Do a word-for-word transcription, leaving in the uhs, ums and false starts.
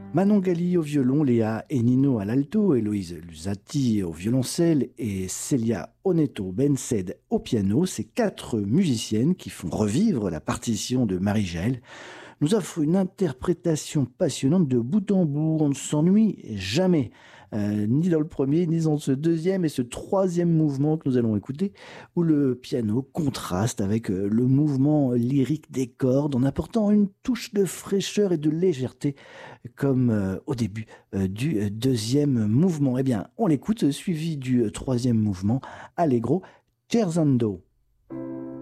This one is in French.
Manon Gali au violon, Léa et Nino à l'alto, Héloïse Lusati au violoncelle et Celia Oneto Bensed au piano, ces quatre musiciennes qui font revivre la partition de Marie-Jaël nous offrent une interprétation passionnante de bout en bout. On ne s'ennuie jamais, euh, ni dans le premier, ni dans ce deuxième et ce troisième mouvement que nous allons écouter, où le piano contraste avec euh, le mouvement lyrique des cordes en apportant une touche de fraîcheur et de légèreté, comme euh, au début euh, du euh, deuxième mouvement. Eh bien, on l'écoute, suivi du euh, troisième mouvement, Allegro Scherzando.